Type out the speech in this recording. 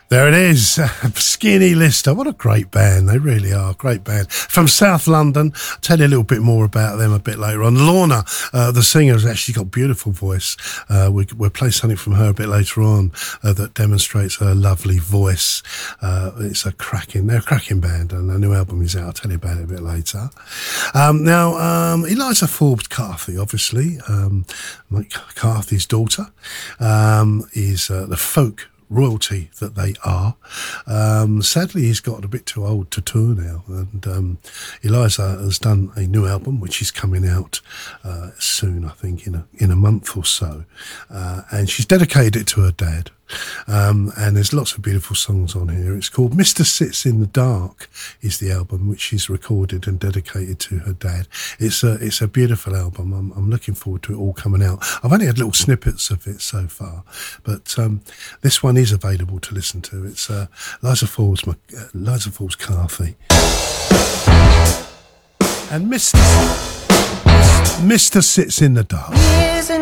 There it is, Skinny Lister. What a great band. They really are. Great band. From South London. I'll tell you a little bit more about them a bit later on. Lorna, the singer, has actually got a beautiful voice. We'll play something from her a bit later on that demonstrates her lovely voice. They're a cracking band, and a new album is out. I'll tell you about it a bit later. Now, Eliza Forbes Carthy, obviously, Mike Carthy's daughter, is the folk royalty that they are. Sadly, he's got a bit too old to tour now, and Eliza has done a new album which is coming out soon, I think in a month or so, and she's dedicated it to her dad. And there's lots of beautiful songs on here. It's called Mr. Sits in the Dark is the album which she's recorded and dedicated to her dad. It's a beautiful album. I'm looking forward to it all coming out. I've only had little snippets of it so far, but this one is available to listen to. It's Eliza Forbes Carthy and Mr. Sits in the Dark.